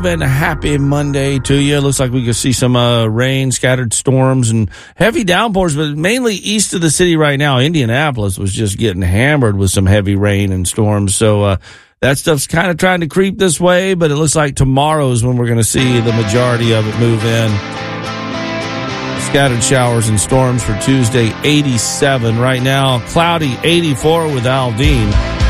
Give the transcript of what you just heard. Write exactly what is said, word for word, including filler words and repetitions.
And a happy Monday to you. Looks like we could see some uh, rain, scattered storms, and heavy downpours, but mainly east of the city right now. Indianapolis was just getting hammered with some heavy rain and storms. So uh, that stuff's kind of trying to creep this way, but it looks like tomorrow is when we're going to see the majority of it move in. Scattered showers and storms for Tuesday, eighty-seven. Right now, cloudy, eighty-four with Aldine.